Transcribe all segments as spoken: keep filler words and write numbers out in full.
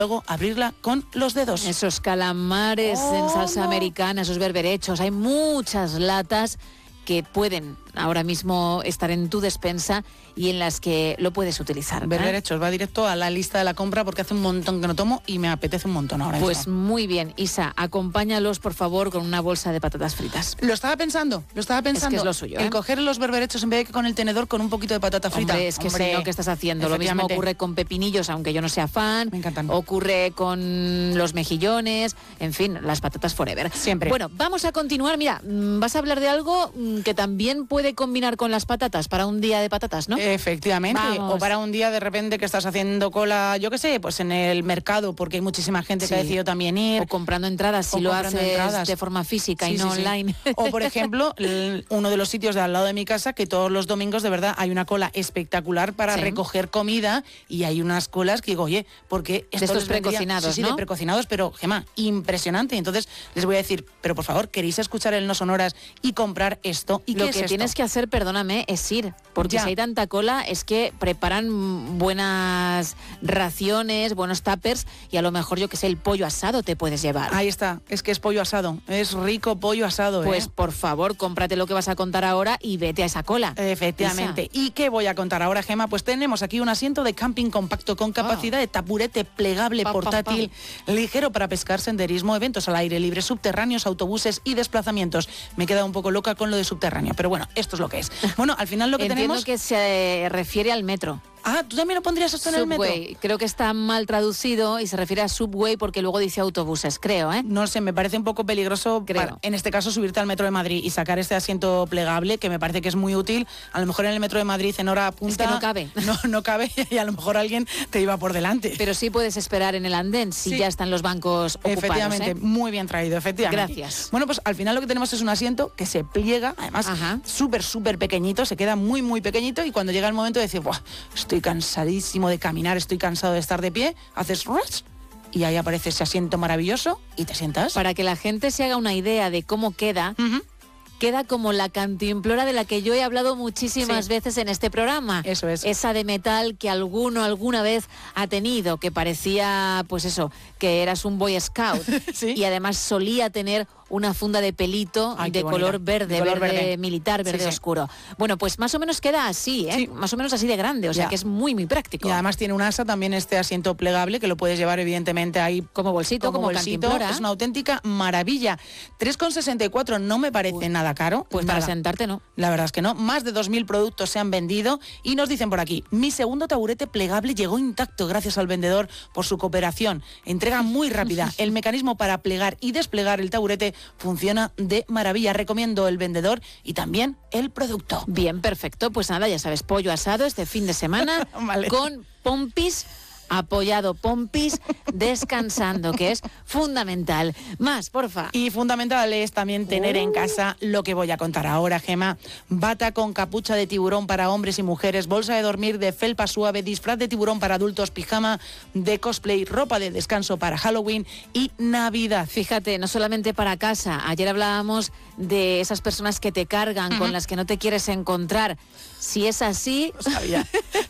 luego abrirla con los dedos. Esos calamares oh, en salsa no. americana, esos berberechos, hay muchas latas que pueden ahora mismo estar en tu despensa y en las que lo puedes utilizar. Berberechos, va directo a la lista de la compra porque hace un montón que no tomo y me apetece un montón ahora. Pues mismo. Muy bien, Isa, acompáñalos por favor con una bolsa de patatas fritas. Lo estaba pensando, lo estaba pensando. Es que es lo suyo, ¿eh? El coger los berberechos en vez de que con el tenedor con un poquito de patata frita. Hombre, es que Hombre, si no, ¿qué estás haciendo? Lo mismo ocurre con pepinillos, aunque yo no sea fan. Me encantan. Ocurre con los mejillones, en fin, las patatas forever. Siempre. Bueno, vamos a continuar. Mira, vas a hablar de algo que también puede combinar con las patatas para un día de patatas, ¿no? Efectivamente. Vamos. O para un día de repente que estás haciendo cola, yo qué sé, pues en el mercado, porque hay muchísima gente sí. que ha decidido también ir. O comprando entradas, si lo haces entradas. de forma física sí, y no sí, online. Sí. O por ejemplo, el, uno de los sitios de al lado de mi casa, que todos los domingos de verdad hay una cola espectacular para sí. recoger comida y hay unas colas que digo, oye, porque esto de estos precocinados, sí, sí, ¿no? de precocinados, pero Gemma, impresionante. Entonces les voy a decir, pero por favor, ¿queréis escuchar el No Sonoras y comprar esto? ¿Y lo qué que es tienes esto? que hacer, perdóname, es ir, porque ya. si hay tanta cola es que preparan buenas raciones, buenos tuppers y a lo mejor, yo que sé, el pollo asado te puedes llevar. Ahí está, es que es pollo asado, es rico pollo asado. Pues ¿eh? por favor, cómprate lo que vas a contar ahora y vete a esa cola. Efectivamente. Esa. ¿Y qué voy a contar ahora, Gemma? Pues tenemos aquí un asiento de camping compacto con capacidad oh. de taburete plegable, pa, portátil, pa, pa. ligero para pescar, senderismo, eventos al aire libre, subterráneos, autobuses y desplazamientos. Me he quedado un poco loca con lo de subterráneo, pero bueno, esto es lo que es. Bueno, al final lo que Entiendo tenemos... que se refiere al metro. Ah, ¿tú también lo pondrías esto en el metro? Subway. Creo que está mal traducido y se refiere a subway porque luego dice autobuses, creo, ¿eh? No sé, me parece un poco peligroso, para, en este caso, subirte al metro de Madrid y sacar este asiento plegable, que me parece que es muy útil. A lo mejor en el metro de Madrid en hora punta... Es que no cabe. No, no cabe y a lo mejor alguien te iba por delante. Pero sí puedes esperar en el andén si sí. ya están los bancos ocupados. Efectivamente, ¿eh? muy bien traído, efectivamente. Gracias. Bueno, pues al final lo que tenemos es un asiento que se pliega, además súper, súper pequeñito, se queda muy, muy pequeñito y cuando llega el momento de decir, ¡buah! Estoy cansadísimo de caminar, estoy cansado de estar de pie, haces rush y ahí aparece ese asiento maravilloso y te sientas. Para que la gente se haga una idea de cómo queda, uh-huh. queda como la cantimplora de la que yo he hablado muchísimas sí. veces en este programa. Eso es. Esa de metal que alguno alguna vez ha tenido, que parecía, pues eso, que eras un Boy Scout. ¿Sí? Y además solía tener una funda de pelito Ay, de color verde, de color verde, verde militar, verde sí, oscuro. Sí. Bueno, pues más o menos queda así, ¿eh? Sí. Más o menos así de grande, o sea ya. que es muy, muy práctico. Y además tiene un asa también este asiento plegable que lo puedes llevar evidentemente ahí como bolsito, como, como bolsito. Es una auténtica maravilla. tres con sesenta y cuatro no me parece Uy. nada caro. Pues nada. para sentarte no. La verdad es que no. Más de dos mil productos se han vendido y nos dicen por aquí, mi segundo taburete plegable llegó intacto gracias al vendedor por su cooperación. Entrega muy rápida. El mecanismo para plegar y desplegar el taburete funciona de maravilla. Recomiendo el vendedor y también el producto. Bien, perfecto. Pues nada, ya sabes, pollo asado este fin de semana vale. con pompis apoyado, pompis descansando, que es fundamental. Más, porfa. Y fundamental es también tener uh. en casa lo que voy a contar ahora, Gema. Bata con capucha de tiburón para hombres y mujeres, bolsa de dormir de felpa suave, disfraz de tiburón para adultos, pijama de cosplay, ropa de descanso para Halloween y Navidad. Fíjate, no solamente para casa. Ayer hablábamos de esas personas que te cargan, uh-huh. con las que no te quieres encontrar. Si es así, lo sabía.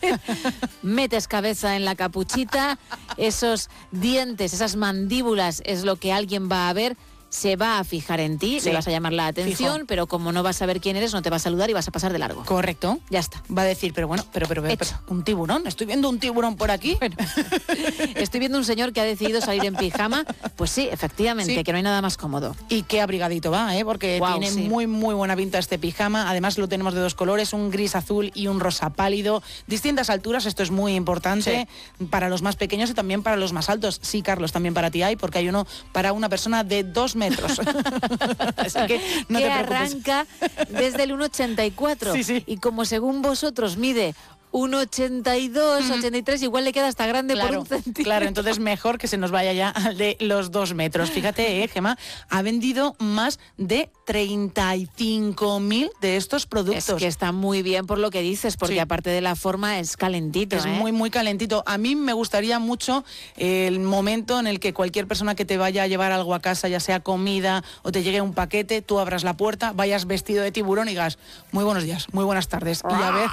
metes cabeza en la capuchita, esos dientes, esas mandíbulas es lo que alguien va a ver, se va a fijar en ti, sí. le vas a llamar la atención, Fijo. pero como no vas a saber quién eres, no te va a saludar y vas a pasar de largo. Correcto. Ya está. Va a decir, pero bueno, pero, pero, pero, pero un tiburón, estoy viendo un tiburón por aquí. Bueno, estoy viendo un señor que ha decidido salir en pijama. Pues sí, efectivamente, sí. que no hay nada más cómodo. Y qué abrigadito va, ¿eh? Porque wow, tiene sí. muy, muy buena pinta este pijama. Además lo tenemos de dos colores, un gris azul y un rosa pálido. Distintas alturas, esto es muy importante sí. para los más pequeños y también para los más altos. Sí, Carlos, también para ti hay, porque hay uno para una persona de dos metros. Así que no que te preocupes. Arranca desde el uno ochenta y cuatro. Sí, sí. Y como según vosotros mide uno ochenta y dos, mm. ochenta y tres, igual le queda hasta grande claro, por un centímetro. Claro, entonces mejor que se nos vaya ya al de los dos metros. Fíjate, eh, Gemma, ha vendido más de treinta y cinco mil de estos productos. Es que está muy bien por lo que dices, porque sí. aparte de la forma es calentito. Es ¿eh? muy, muy calentito. A mí me gustaría mucho el momento en el que cualquier persona que te vaya a llevar algo a casa, ya sea comida o te llegue un paquete, tú abras la puerta, vayas vestido de tiburón y digas, muy buenos días, muy buenas tardes. Y a ver,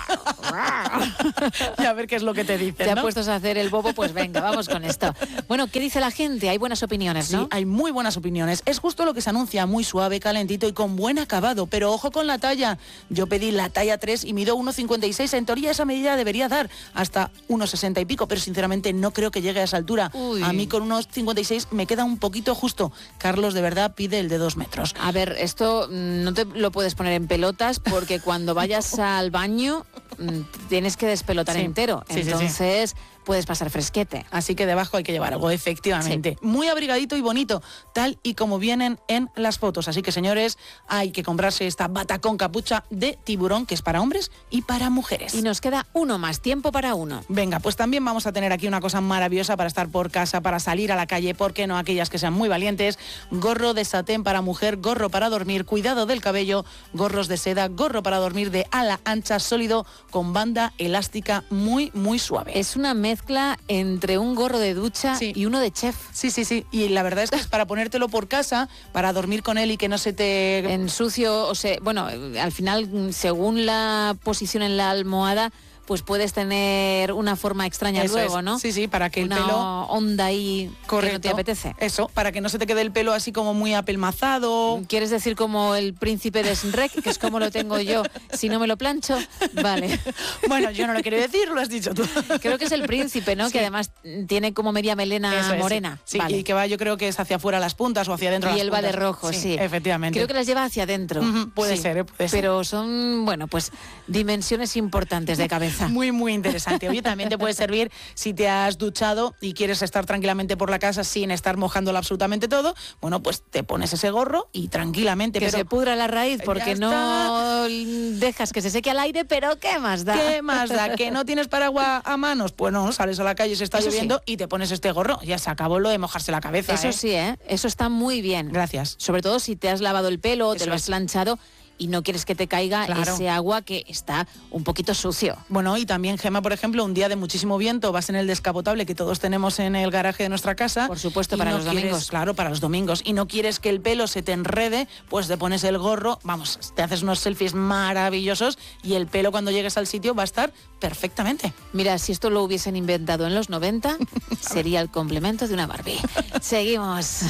y a ver qué es lo que te dicen, ¿Te ¿no? ha puesto a hacer el bobo? Pues venga, vamos con esto. Bueno, ¿qué dice la gente? Hay buenas opiniones, ¿no? Sí, hay muy buenas opiniones. Es justo lo que se anuncia, muy suave, calentito y con buen acabado. Pero ojo con la talla. Yo pedí la talla tres y mido uno cincuenta y seis. En teoría esa medida debería dar hasta uno sesenta y pico, pero sinceramente no creo que llegue a esa altura. Uy. A mí con unos cincuenta y seis me queda un poquito justo. Carlos, de verdad, pide el de dos metros. A ver, esto no te lo puedes poner en pelotas porque cuando vayas al baño tienes que despelotar sí. entero. Sí, Entonces... sí, sí. puedes pasar fresquete. Así que debajo hay que llevar algo, efectivamente. Sí. Muy abrigadito y bonito, tal y como vienen en las fotos. Así que, señores, hay que comprarse esta bata con capucha de tiburón, que es para hombres y para mujeres. Y nos queda uno más, tiempo para uno. Venga, pues también vamos a tener aquí una cosa maravillosa para estar por casa, para salir a la calle, ¿por qué no? Aquellas que sean muy valientes. Gorro de satén para mujer, gorro para dormir, cuidado del cabello, gorros de seda, gorro para dormir de ala ancha, sólido, con banda elástica muy, muy suave. Es una mezcla entre un gorro de ducha sí. y uno de chef. Sí, sí, sí. Y la verdad es que es para ponértelo por casa, para dormir con él y que no se te... ensucio, o sea, bueno, al final, según la posición en la almohada, pues puedes tener una forma extraña Eso luego, es. ¿no? Sí, sí, para que el una pelo... onda ahí correcto, que no te apetece. Eso, para que no se te quede el pelo así como muy apelmazado. ¿Quieres decir como el príncipe de Shrek, que es como lo tengo yo, si no me lo plancho? Vale. Bueno, yo no lo quiero decir, lo has dicho tú. Creo que es el príncipe, ¿no? Sí. Que además tiene como media melena Eso es, morena. Sí, vale. Y que va, yo creo que es hacia afuera las puntas o hacia adentro y las él puntas. va de rojo, sí. sí. Efectivamente. Creo que las lleva hacia adentro. Uh-huh, puede sí. ser, ¿eh? Puede ser. Pero son, bueno, pues dimensiones importantes de cabeza. Muy, muy interesante. Oye, también te puede servir si te has duchado y quieres estar tranquilamente por la casa sin estar mojándolo absolutamente todo. Bueno, pues te pones ese gorro y tranquilamente. Que pero se pudra la raíz porque no dejas que se seque al aire, pero ¿qué más da? ¿Qué más da? ¿Que no tienes paraguas a manos? Pues no, sales a la calle, se está Eso lloviendo sí. y te pones este gorro. Ya se acabó lo de mojarse la cabeza. Eso ¿eh? sí, ¿eh? Eso está muy bien. Gracias. Sobre todo si te has lavado el pelo, Eso te lo has es. planchado y no quieres que te caiga claro. ese agua que está un poquito sucio. Bueno, y también, Gemma, por ejemplo, un día de muchísimo viento, vas en el descapotable que todos tenemos en el garaje de nuestra casa. Por supuesto, para no los quieres, domingos. Claro, para los domingos. Y no quieres que el pelo se te enrede, pues te pones el gorro, vamos, te haces unos selfies maravillosos y el pelo cuando llegues al sitio va a estar perfectamente. Mira, si esto lo hubiesen inventado en los noventa, sería el complemento de una Barbie. Seguimos.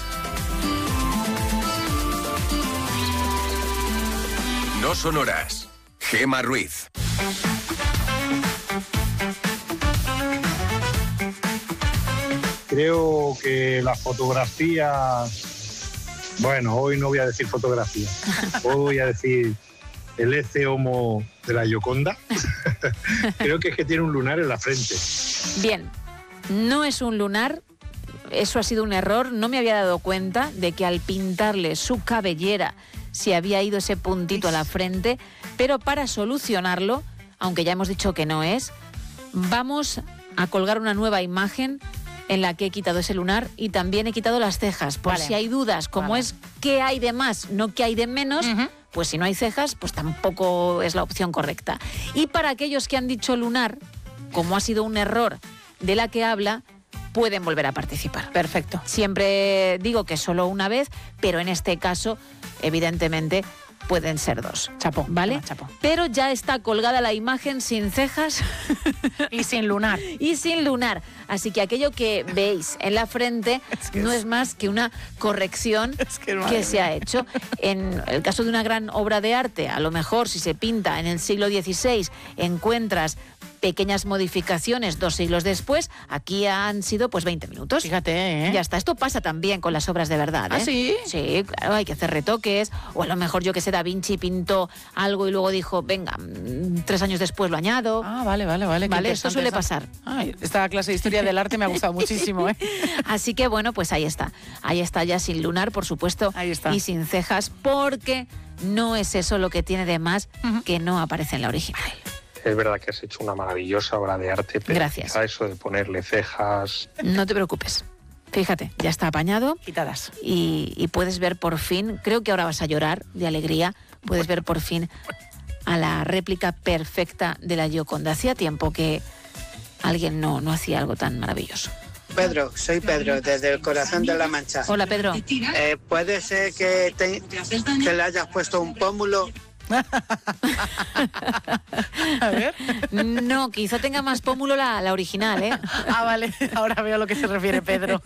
No son horas. Gemma Ruiz. Creo que las fotografías, bueno, hoy no voy a decir fotografía, hoy voy a decir el ece homo de la Gioconda. Creo que es que tiene un lunar en la frente. Bien, no es un lunar, eso ha sido un error. No me había dado cuenta de que al pintarle su cabellera se había ido ese puntito a la frente, pero para solucionarlo, aunque ya hemos dicho que no es, vamos a colgar una nueva imagen en la que he quitado ese lunar y también he quitado las cejas, por vale. si hay dudas, como vale. es qué hay de más, no qué hay de menos, uh-huh. pues si no hay cejas, pues tampoco es la opción correcta. Y para aquellos que han dicho lunar, como ha sido un error de la que habla, pueden volver a participar. Perfecto. Siempre digo que solo una vez, pero en este caso, evidentemente, pueden ser dos. Chapo, ¿vale? Toma, chapo. Pero ya está colgada la imagen sin cejas y sin lunar. Y sin lunar. Así que aquello que veis en la frente es que no es... es más que una corrección es que, que se ha hecho. En el caso de una gran obra de arte, a lo mejor si se pinta en el siglo dieciséis, encuentras pequeñas modificaciones dos siglos después, aquí han sido pues veinte minutos. Fíjate, ¿eh? Ya está. Esto pasa también con las obras de verdad, ¿eh? ¿Ah, sí? Sí, claro, hay que hacer retoques, o a lo mejor yo que sé, Da Vinci pintó algo y luego dijo, venga, tres años después lo añado. Ah, vale, vale, vale. Vale, esto suele esa... pasar. Ay, esta clase de historia del arte me ha gustado muchísimo, ¿eh? Así que bueno, pues ahí está. Ahí está ya sin lunar, por supuesto, ahí está. Y sin cejas, porque no es eso lo que tiene de más uh-huh. que no aparece en la original. Es verdad que has hecho una maravillosa obra de arte, pero gracias. Eso de ponerle cejas... No te preocupes. Fíjate, ya está apañado. Quitadas. Y, y puedes ver por fin, creo que ahora vas a llorar de alegría, puedes ver por fin a la réplica perfecta de la Gioconda. Hacía tiempo que alguien no, no hacía algo tan maravilloso. Pedro, soy Pedro, desde el corazón de La Mancha. Hola, Pedro. Eh, ¿Puede ser que, te, que le hayas puesto un pómulo? A ver. No, quizá tenga más pómulo la, la original, ¿eh? Ah, vale, ahora veo a lo que se refiere Pedro.